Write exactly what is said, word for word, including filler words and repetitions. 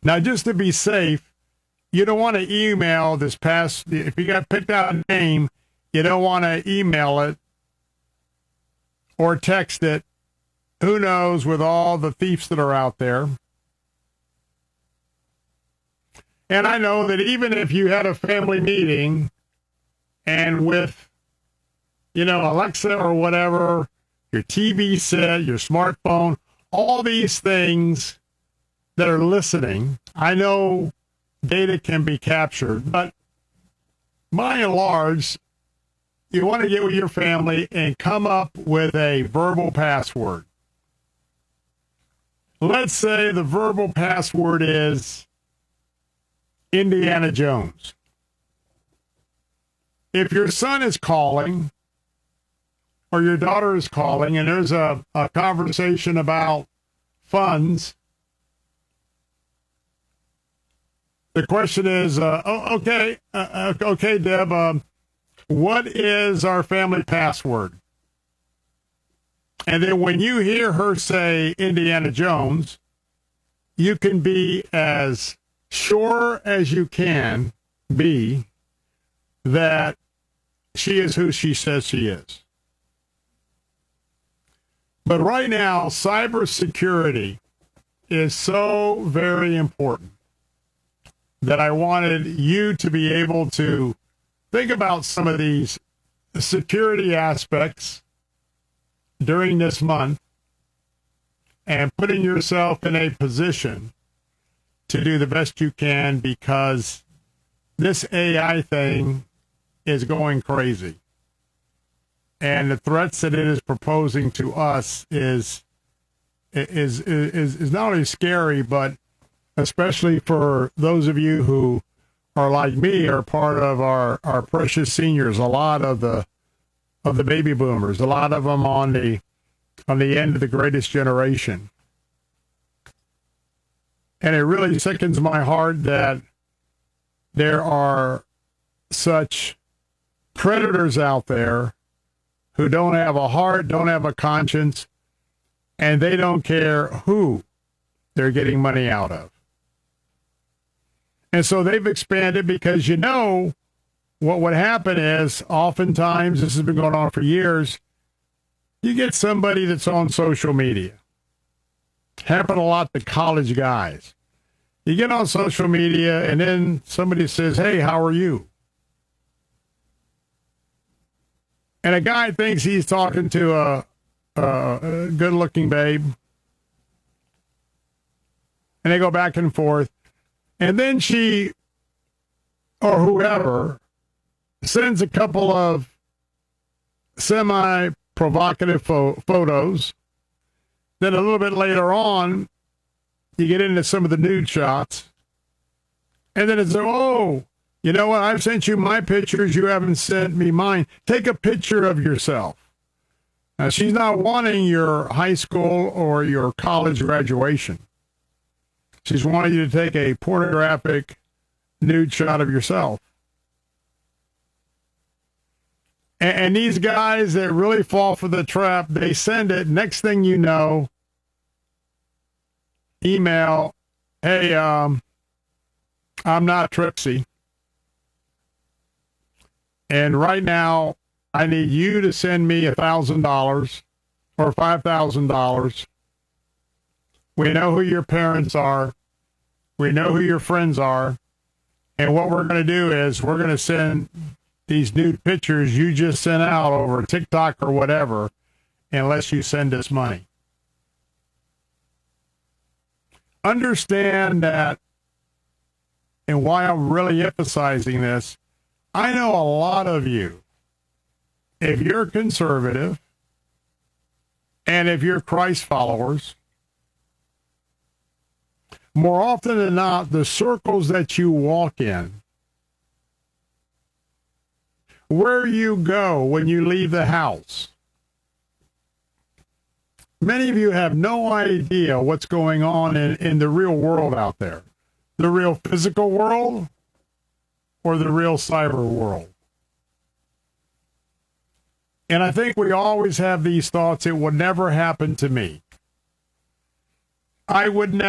Now, just to be safe, you don't want to email this past, if you got picked out a name, you don't want to email it or text it. Who knows with all the thieves that are out there. And I know that even if you had a family meeting and with, you know, Alexa or whatever, your T V set, your smartphone, all these things that are listening, I know data can be captured, but by and large, you want to get with your family and come up with a verbal password. Let's say the verbal password is Indiana Jones. If your son is calling or your daughter is calling and there's a, a conversation about funds, the question is, uh, oh, okay, uh, okay, Deb, um, what is our family password? And then when you hear her say Indiana Jones, you can be as sure as you can be that she is who she says she is. But right now, cybersecurity is so very important that I wanted you to be able to think about some of these security aspects during this month and putting yourself in a position to do the best you can, because this A I thing is going crazy. And the threats that it is proposing to us is is is is not only scary, but especially for those of you who are like me, are part of our, our precious seniors, a lot of the of the baby boomers, a lot of them on the on the end of the greatest generation. And it really sickens my heart that there are such predators out there who don't have a heart, don't have a conscience, and they don't care who they're getting money out of. And so they've expanded, because you know what would happen is, oftentimes, this has been going on for years, you get somebody that's on social media. Happen a lot to college guys. You get on social media and then somebody says, hey, how are you? And a guy thinks he's talking to a, a, a good-looking babe. And they go back and forth. And then she, or whoever, sends a couple of semi-provocative fo- photos. Then a little bit later on, you get into some of the nude shots. And then it's, oh, you know what? I've sent you my pictures. You haven't sent me mine. Take a picture of yourself. Now, she's not wanting your high school or your college graduation. She's wanting you to take a pornographic nude shot of yourself. And, and these guys that really fall for the trap, they send it. Next thing you know, email, hey, um, I'm not Trixie. And right now, I need you to send me one thousand dollars or five thousand dollars. We know who your parents are. We know who your friends are. And what we're going to do is we're going to send these nude pictures you just sent out over TikTok or whatever, unless you send us money. Understand that, and why I'm really emphasizing this, I know a lot of you, if you're conservative and if you're Christ followers, more often than not, the circles that you walk in, where you go when you leave the house, many of you have no idea what's going on in, in the real world out there. The real physical world or the real cyber world. And I think we always have these thoughts, it would never happen to me. I would never.